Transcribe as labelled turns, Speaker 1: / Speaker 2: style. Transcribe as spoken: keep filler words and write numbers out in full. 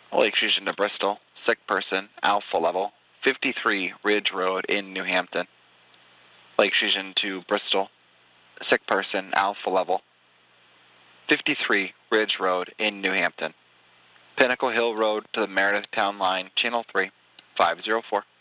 Speaker 1: Lake Fusion to Bristol, sick person, alpha level, fifty-three Ridge Road in New Hampton. Lake Fusion to Bristol, sick person, alpha level, fifty-three Ridge Road in New Hampton. Pinnacle Hill Road to the Meredith Town Line, Channel three, five zero four.